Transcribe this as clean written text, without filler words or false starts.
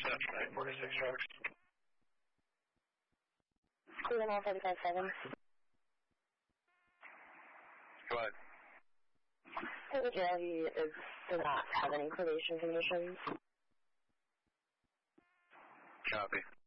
946 Sharks. Cleveland 145.7. Go ahead. The JLE does not have any predation conditions. Copy.